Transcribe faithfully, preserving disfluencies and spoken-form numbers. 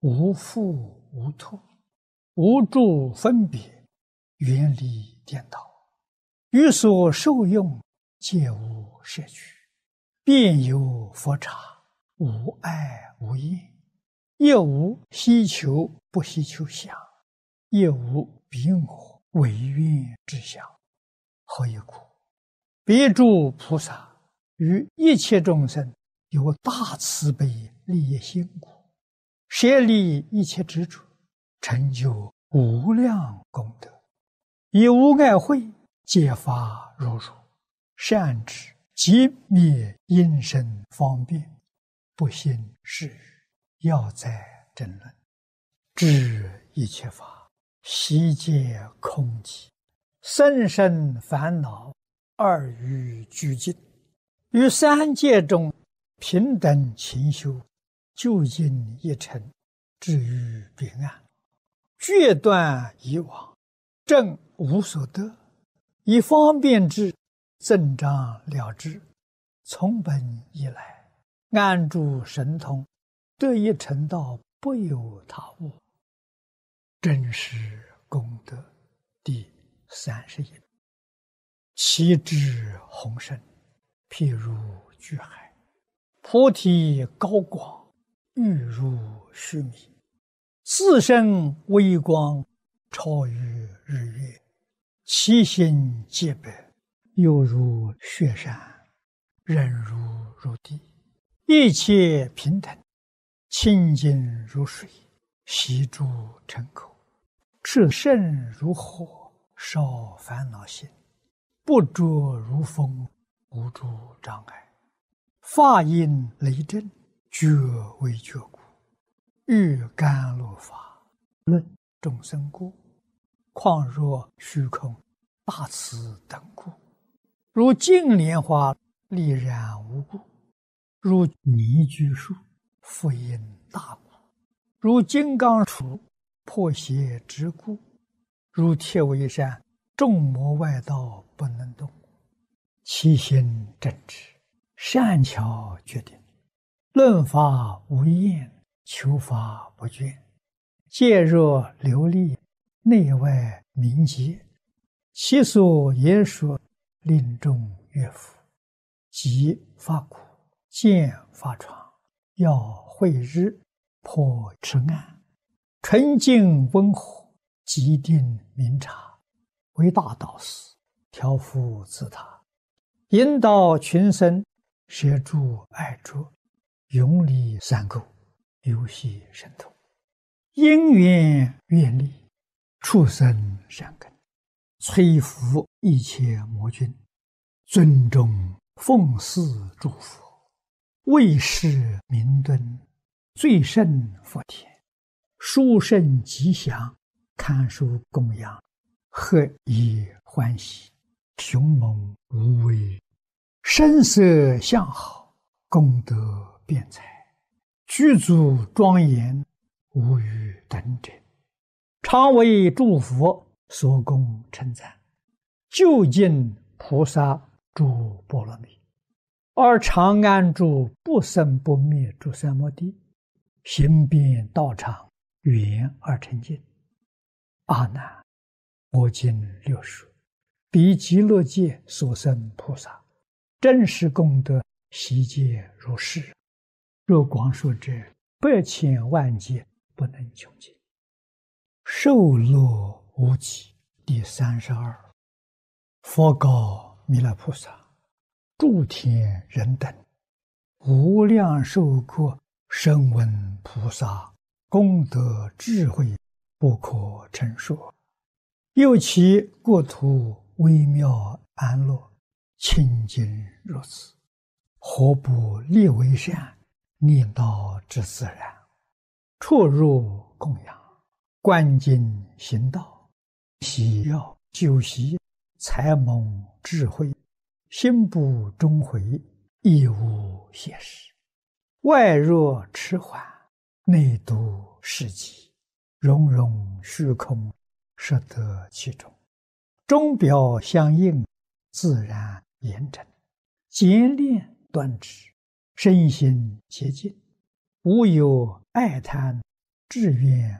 无复无脱，无住分别，远离颠倒。于所受用，皆无摄取，便有佛刹，无爱无厌，亦无希求不希求相，亦无彼我唯愿之相。何以故？彼诸菩萨于一切众生有大慈悲利益心故，舍离一切执着，成就无量功德，以无碍慧揭发如如，善知即灭因身方便，不信是语，要在争论，知一切法悉皆空寂，生生烦恼二于俱尽，于三界中平等勤修，究竟一尘，至于彼岸，决断以往，正无所得，以方便之，增长了之，从本以来，安住神通，得一成道，不有他物。真实功德第三十一。其智宏深，譬如巨海，菩提高广，欲如须弥，自身微光，超于日月，其心皆白，犹如雪山，忍如如地，一切平等，清净如水，悉诸尘口，炽盛如火，烧烦恼心，不着如风，无诸障碍，法音雷震，觉为觉故，欲甘露法，论众生故，况若虚空大慈等故，如净莲花丽然无故，如泥居树复因大故，如金刚杵破邪之故，如铁围山众魔外道不能动，其心正直，善巧决定，论法无厌，求法不倦，戒若流利，内外明洁，其所言说，令众悦服，即发苦，见发疮，要慧日，破痴暗，纯净温和，极定明察，为大导师，调伏自他，引导群生，摄诸爱着，永离三垢，游戏神通，因缘愿力，畜生善根，摧伏一切魔君，尊重奉祀诸佛，为世明敦，最胜福田，殊胜吉祥，堪属供养，何以欢喜，雄猛无畏，声色相好，功德辩才，具足庄严，无与等者，常为诸佛所供称赞，究竟菩萨诸波罗蜜，而常安住不生不灭诸三摩地，行遍道场，圆而成净。阿难，我今六说，彼极乐界所生菩萨，真实功德悉皆如是。若光说者，百千万劫不能穷尽。受乐无极第三十二。佛告弥勒菩萨：诸天人等，无量寿国声闻菩萨功德智慧不可称说，又其国土微妙安乐，清净如此，何不立为善，念道之自然，出入供养，观经行道，喜要修习，才蒙智慧，心不终回，亦无邪事，外若迟缓，内度世极，融融虚空，摄得其中，钟表相应，自然严整，简练端直，身心洁净，无有爱贪志愿